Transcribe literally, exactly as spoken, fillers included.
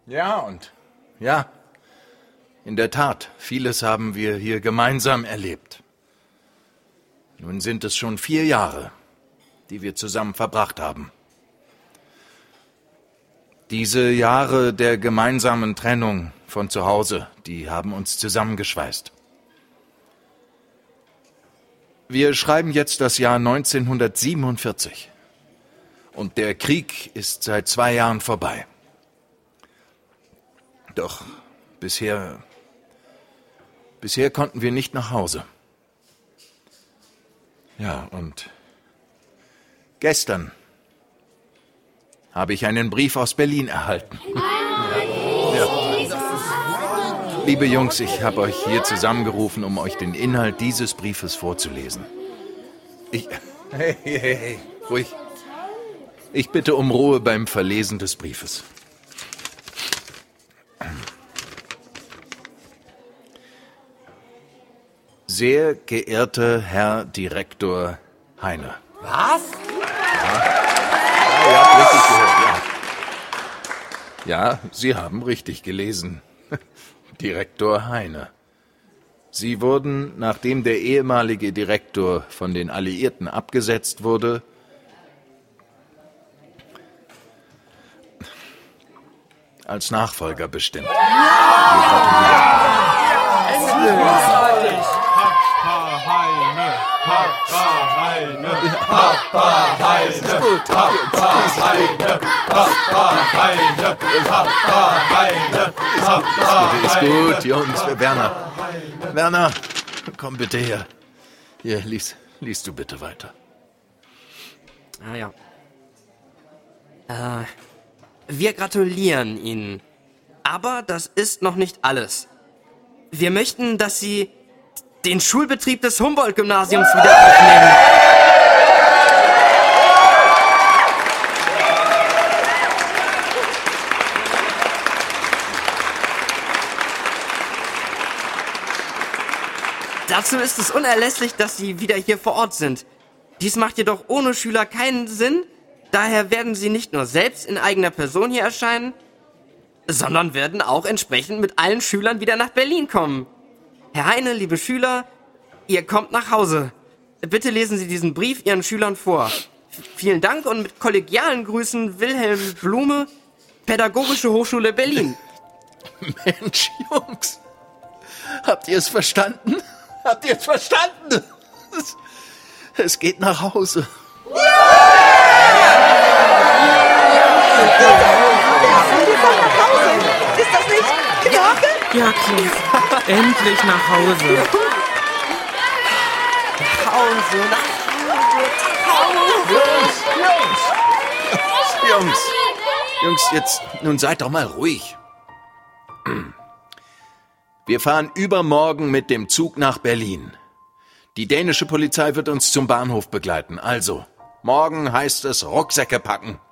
Ja, und ja, in der Tat, vieles haben wir hier gemeinsam erlebt. Nun sind es schon vier Jahre, die wir zusammen verbracht haben. Diese Jahre der gemeinsamen Trennung von zu Hause, die haben uns zusammengeschweißt. Wir schreiben jetzt das Jahr neunzehnhundertsiebenundvierzig. Und der Krieg ist seit zwei Jahren vorbei. Doch bisher, bisher konnten wir nicht nach Hause. Ja, und gestern habe ich einen Brief aus Berlin erhalten. Ja. Ja. Liebe Jungs, ich habe euch hier zusammengerufen, um euch den Inhalt dieses Briefes vorzulesen. Ich... Hey, hey, hey, ruhig. Ich bitte um Ruhe beim Verlesen des Briefes. Sehr geehrter Herr Direktor Heine. Was? Ja, ihr habt richtig gehört, ja. Ja, Sie haben richtig gelesen. Direktor Heine. Sie wurden, nachdem der ehemalige Direktor von den Alliierten abgesetzt wurde, als Nachfolger bestimmt. Wir gratulieren. Papa Heine, Papa Heine, Papa Heine, Papa Heine, Papa Heine, Papa Heine, Papa Heine. Ist gut, Jungs. Werner, Werner, komm bitte her. Hier, lies, liest du bitte weiter. Ah ja. Äh, wir gratulieren Ihnen. Aber das ist noch nicht alles. Wir möchten, dass Sie den Schulbetrieb des Humboldt-Gymnasiums wieder aufnehmen. Dazu ist es unerlässlich, dass Sie wieder hier vor Ort sind. Dies macht jedoch ohne Schüler keinen Sinn. Daher werden Sie nicht nur selbst in eigener Person hier erscheinen, sondern werden auch entsprechend mit allen Schülern wieder nach Berlin kommen. Herr Heine, liebe Schüler, ihr kommt nach Hause. Bitte lesen Sie diesen Brief Ihren Schülern vor. F- vielen Dank und mit kollegialen Grüßen Wilhelm Blume, Pädagogische Hochschule Berlin. Mensch, Jungs, habt ihr es verstanden? Habt ihr es verstanden? Es, es geht nach Hause. Ist das nicht Knorke? Ja, Klaus. Endlich nach Hause. Nach Hause, nach Hause. Jungs, Jungs, Jungs, jetzt, nun seid doch mal ruhig. Wir fahren übermorgen mit dem Zug nach Berlin. Die dänische Polizei wird uns zum Bahnhof begleiten. Also, morgen heißt es Rucksäcke packen.